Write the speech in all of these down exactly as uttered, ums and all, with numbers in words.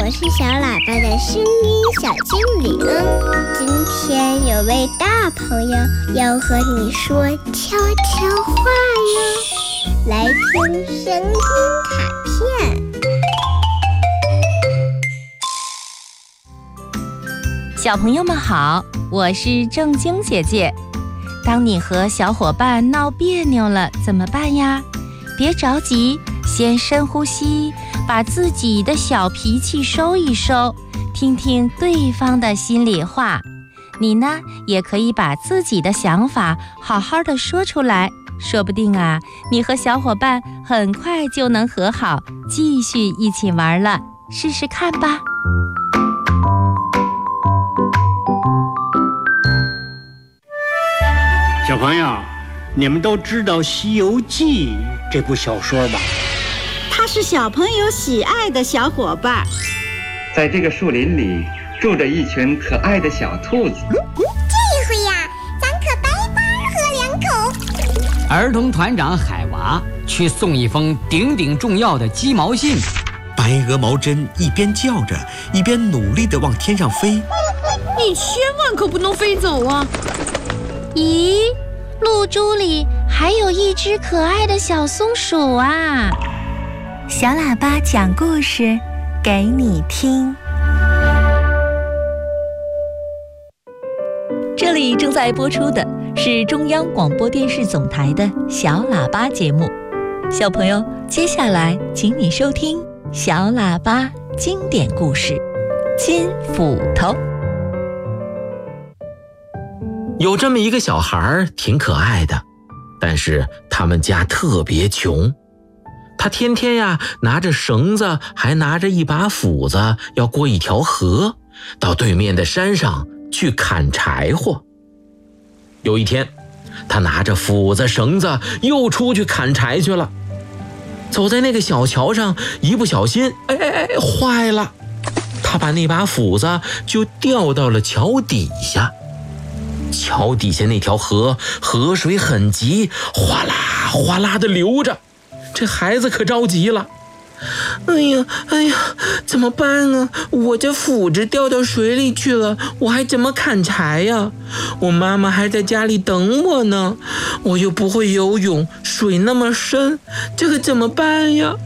我是小喇叭的声音小精灵。今天有位大朋友要和你说悄悄话哟，来听声音卡片。 小朋友们好，我是正晶姐姐。当你和小伙伴闹别扭了怎么办呀？别着急，先深呼吸，把自己的小脾气收一收，听听对方的心里话。你呢，也可以把自己的想法好好的说出来，说不定啊，你和小伙伴很快就能和好，继续一起玩了，试试看吧。 小朋友，你们都知道《西游记》这部小说吧？ 它是小朋友喜爱的小伙伴。 在这个树林里住着一群可爱的小兔子。 这回呀，咱可白白喝两口。 儿童团长海娃去送一封顶顶重要的鸡毛信。 白鹅毛针一边叫着，一边努力地往天上飞。 你千万可不能飞走啊！ 咦，露珠里还有一只可爱的小松鼠啊！ 小喇叭讲故事给你听。 这里正在播出的是中央广播电视总台的小喇叭节目。小朋友，接下来请你收听小喇叭经典故事《金斧头》。 有这么一个小孩挺可爱的，但是他们家特别穷。他天天呀拿着绳子，还拿着一把斧子，要过一条河，到对面的山上去砍柴火。有一天，他拿着斧子绳子又出去砍柴去了。走在那个小桥上，一不小心，哎哎哎，坏了！他把那把斧子就掉到了桥底下。桥底下那条河，河水很急，哗啦哗啦地流着。这孩子可着急了，哎呀哎呀，怎么办啊？我这斧子掉到水里去了，我还怎么砍柴呀？我妈妈还在家里等我呢，我又不会游泳，水那么深，这可怎么办呀？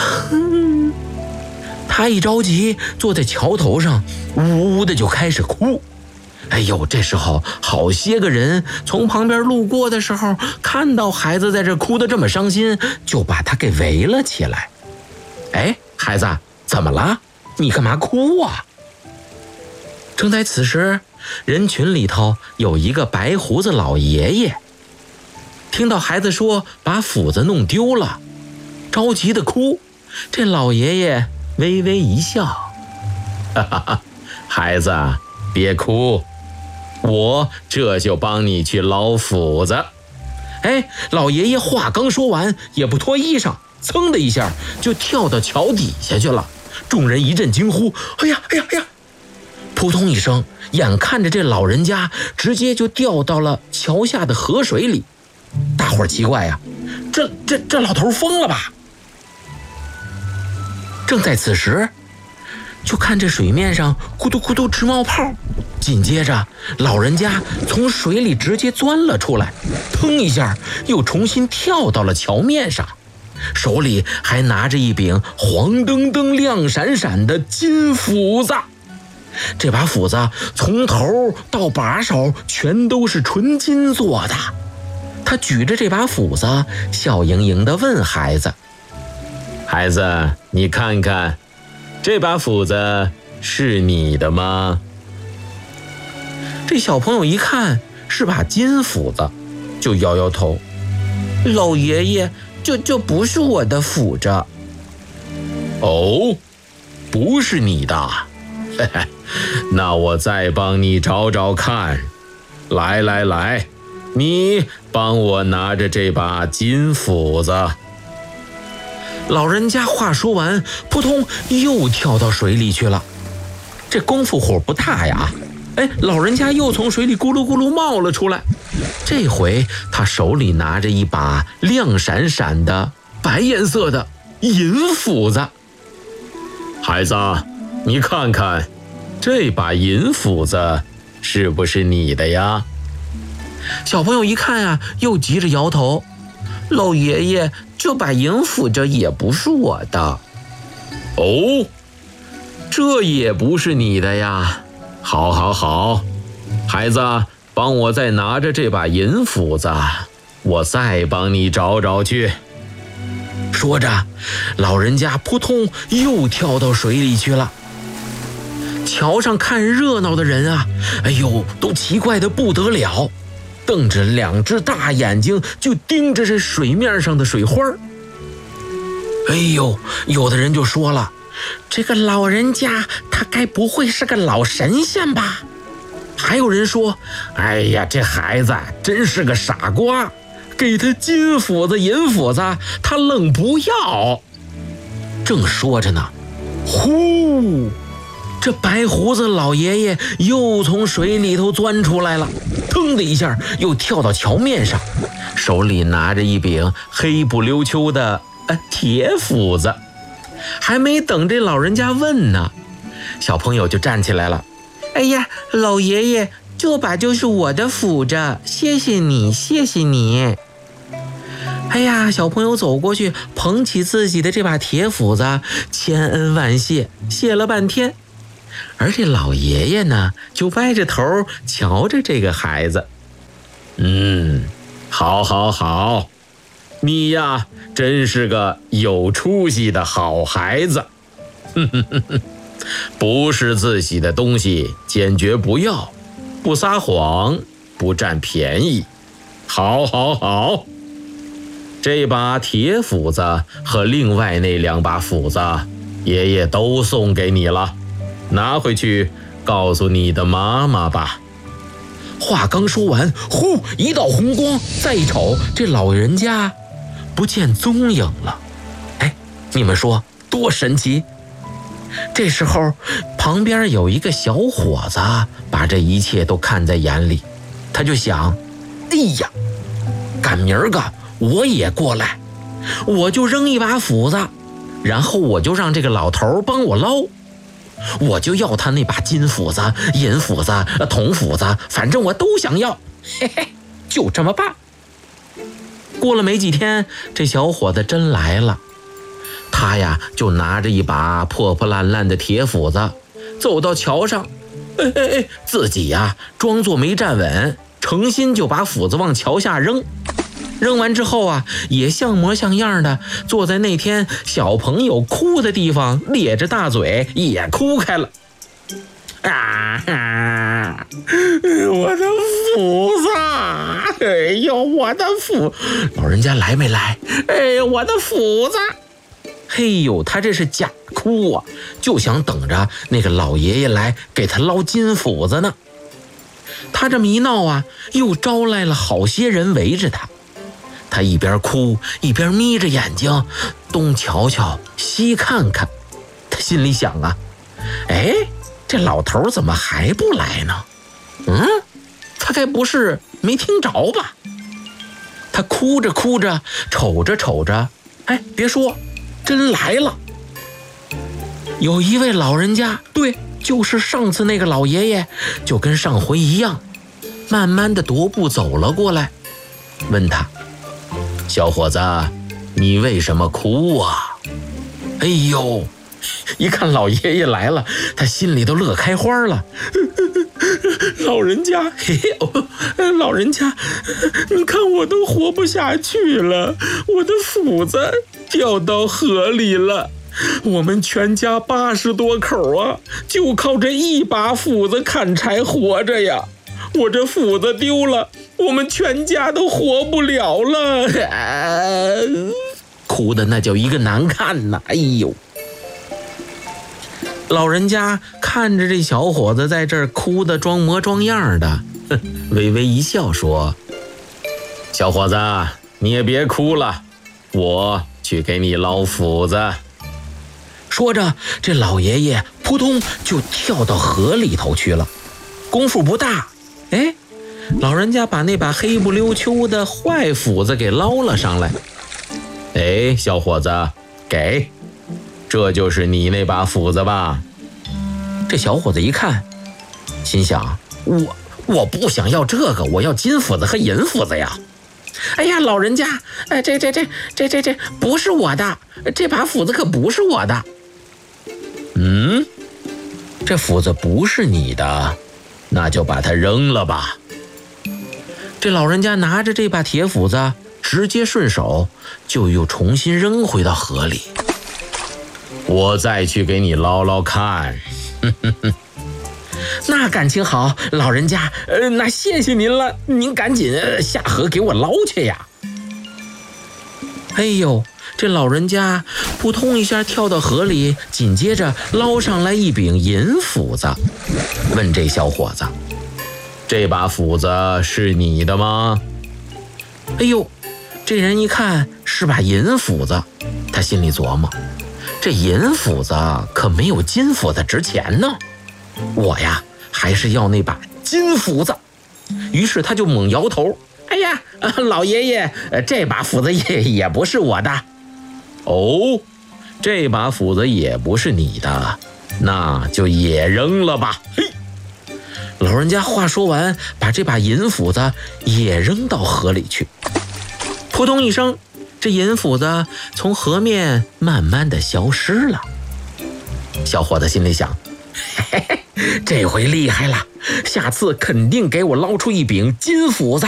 他一着急，坐在桥头上，呜呜的就开始哭。哎呦，这时候好些个人从旁边路过的时候，看到孩子在这哭得这么伤心，就把他给围了起来。哎，孩子，怎么了？你干嘛哭啊？正在此时，人群里头有一个白胡子老爷爷，听到孩子说把斧子弄丢了，着急的哭。这老爷爷微微一笑，哈哈哈，孩子别哭，我这就帮你去捞斧子。哎，老爷爷话刚说完，也不脱衣裳，噌的一下就跳到桥底下去了。众人一阵惊呼，哎呀哎呀哎呀！扑通一声，眼看着这老人家直接就掉到了桥下的河水里。大伙儿奇怪呀，这这这老头疯了吧？正在此时，就看这水面上咕嘟咕嘟直冒泡，紧接着老人家从水里直接钻了出来，腾一下又重新跳到了桥面上，手里还拿着一柄黄澄澄亮闪闪的金斧子。这把斧子从头到把手全都是纯金做的。他举着这把斧子，笑盈盈地问孩子，孩子，你看看这把斧子是你的吗？这小朋友一看是把金斧子，就摇摇头，老爷爷，这这不是我的斧子。哦，不是你的，嘿嘿，那我再帮你找找看。来来来，你帮我拿着这把金斧子。老人家话说完，扑通又跳到水里去了。这功夫活不大呀，哎，老人家又从水里咕噜咕噜冒了出来。这回他手里拿着一把亮闪闪的白颜色的银斧子。孩子， 你看看，这把银斧子是不是你的呀？” 小朋友一看啊，又急着摇头：“老爷爷，这把银斧子也不是我的。”“ 哦，这也不是你的呀？好好好，孩子，帮我再拿着这把银斧子，我再帮你找找去。” 说着，老人家扑通又跳到水里去了。桥上看热闹的人啊，哎呦，都奇怪得不得了，瞪着两只大眼睛就盯着这水面上的水花。哎呦，有的人就说了：“这个老人家他该不会是个老神仙吧？”还有人说：“哎呀，这孩子真是个傻瓜，给他金斧子银斧子他愣不要。”正说着呢，呼，这白胡子老爷爷又从水里头钻出来了，腾的一下又跳到桥面上，手里拿着一柄黑不溜秋的呃铁斧子。还没等这老人家问呢，小朋友就站起来了：“哎呀，老爷爷，这把就是我的斧子，谢谢你，谢谢你。”哎呀，小朋友走过去捧起自己的这把铁斧子，千恩万谢，谢了半天。而这老爷爷呢，就歪着头瞧着这个孩子：“ 嗯，好好好，你呀真是个有出息的好孩子。哼哼哼哼，不是自己的东西坚决不要，不撒谎，不占便宜。好好好，这把铁斧子和另外那两把斧子，爷爷都送给你了，拿回去告诉你的妈妈吧。” 话刚说完，呼，一道红光，再一瞅，这老人家不见踪影了。哎，你们说多神奇？这时候旁边有一个小伙子把这一切都看在眼里，他就想：哎呀，赶明儿个我也过来，我就扔一把斧子，然后我就让这个老头帮我捞，我就要他那把金斧子、银斧子、铜斧子，反正我都想要。嘿嘿，就这么办。过了没几天，这小伙子真来了，他呀就拿着一把破破烂烂的铁斧子，走到桥上，哎哎哎，自己呀装作没站稳，诚心就把斧子往桥下扔。扔完之后啊，也像模像样的坐在那天小朋友哭的地方，咧着大嘴也哭开了。啊啊！我的斧子！哎呦，我的斧！老人家来没来？哎呦，我的斧子！嘿呦，他这是假哭啊，就想等着那个老爷爷来给他捞金斧子呢。他这么一闹啊，又招来了好些人围着他。他一边哭一边眯着眼睛，东瞧瞧西看看。他心里想啊，哎，这老头怎么还不来呢？嗯，他该不是没听着吧？他哭着哭着，瞅着瞅着，哎，别说，真来了。有一位老人家，对，就是上次那个老爷爷，就跟上回一样，慢慢的踱步走了过来，问他：小伙子，你为什么哭啊？哎呦，一看老爷爷来了，他心里都乐开花了。老人家，嘿嘿，哦，老人家，你看我都活不下去了，我的斧子掉到河里了。我们全家八十多口啊，就靠这一把斧子砍柴活着呀。我这斧子丢了，我们全家都活不了了，啊，哭的那叫一个难看呐！哎呦，老人家看着这小伙子在这儿哭的装模装样的，呵，微微一笑说：小伙子，你也别哭了，我去给你捞斧子。说着，这老爷爷扑通就跳到河里头去了。功夫不大，哎，老人家把那把黑不溜秋的坏斧子给捞了上来。哎，小伙子，给，这就是你那把斧子吧？ 这小伙子一看，心想：我我不想要这个，我要金斧子和银斧子呀！哎呀，老人家，哎，这这这这这这不是我的，这把斧子可不是我的。嗯，这斧子不是你的，那就把它扔了吧。这老人家拿着这把铁斧子，直接顺手就又重新扔回到河里。我再去给你捞捞看。哼哼哼，那感情好，老人家，呃，那谢谢您了，您赶紧下河给我捞去呀。哎呦，这老人家扑通一下跳到河里，紧接着捞上来一柄银斧子，问这小伙子：这把斧子是你的吗？哎呦，这人一看是把银斧子，他心里琢磨：这银斧子可没有金斧子值钱呢，我呀还是要那把金斧子。于是他就猛摇头：哎呀，老爷爷，这把斧子也也不是我的。哦，这把斧子也不是你的，那就也扔了吧。嘿，老人家话说完，把这把银斧子也扔到河里去。扑通一声，这银斧子从河面慢慢的消失了。小伙子心里想：嘿嘿，这回厉害了，下次肯定给我捞出一柄金斧子。